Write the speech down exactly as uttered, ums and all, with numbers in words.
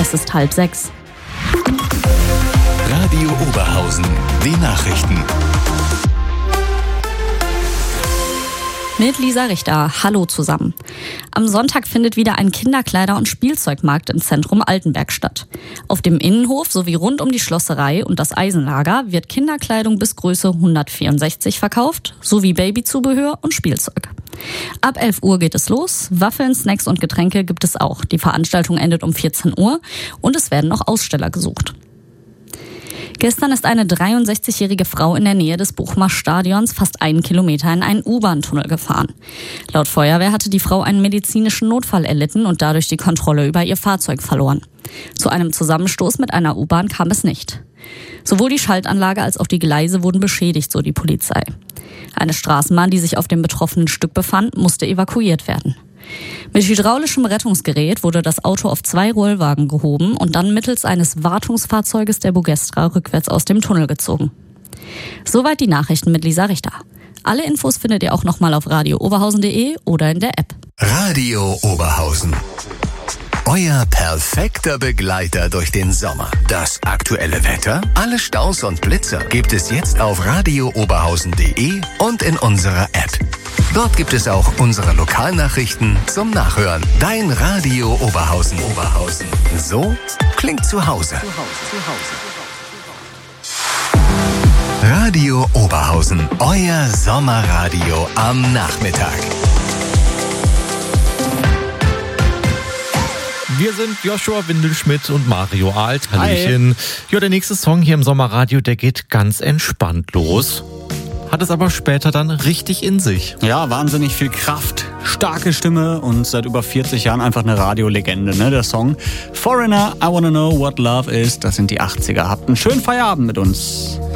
Es ist halb sechs. Radio Oberhausen, die Nachrichten. Mit Lisa Richter. Hallo zusammen. Am Sonntag findet wieder ein Kinderkleider- und Spielzeugmarkt im Zentrum Altenberg statt. Auf dem Innenhof sowie rund um die Schlosserei und das Eisenlager wird Kinderkleidung bis Größe hundertvierundsechzig verkauft, sowie Babyzubehör und Spielzeug. Ab elf Uhr geht es los. Waffeln, Snacks und Getränke gibt es auch. Die Veranstaltung endet um vierzehn Uhr und es werden noch Aussteller gesucht. Gestern ist eine dreiundsechzigjährige Frau in der Nähe des Buchmar-Stadions fast einen Kilometer in einen U-Bahn-Tunnel gefahren. Laut Feuerwehr hatte die Frau einen medizinischen Notfall erlitten und dadurch die Kontrolle über ihr Fahrzeug verloren. Zu einem Zusammenstoß mit einer U-Bahn kam es nicht. Sowohl die Schaltanlage als auch die Gleise wurden beschädigt, so die Polizei. Eine Straßenbahn, die sich auf dem betroffenen Stück befand, musste evakuiert werden. Mit hydraulischem Rettungsgerät wurde das Auto auf zwei Rollwagen gehoben und dann mittels eines Wartungsfahrzeuges der Bugestra rückwärts aus dem Tunnel gezogen. Soweit die Nachrichten mit Lisa Richter. Alle Infos findet ihr auch nochmal auf radio oberhausen punkt de oder in der App. Radio Oberhausen. Euer perfekter Begleiter durch den Sommer. Das aktuelle Wetter, alle Staus und Blitzer gibt es jetzt auf radio oberhausen punkt de und in unserer App. Dort gibt es auch unsere Lokalnachrichten zum Nachhören. Dein Radio Oberhausen. Oberhausen. So klingt zu Hause. Radio Oberhausen. Euer Sommerradio am Nachmittag. Wir sind Joshua Windelschmidt und Mario Alt. Hallöchen. Ja, der nächste Song hier im Sommerradio, der geht ganz entspannt los. Hat es aber später dann richtig in sich. Ja, wahnsinnig viel Kraft, starke Stimme und seit über vierzig Jahren einfach eine Radiolegende, ne, der Song. Foreigner, I Wanna Know What Love Is, das sind die achtziger. Habt einen schönen Feierabend mit uns.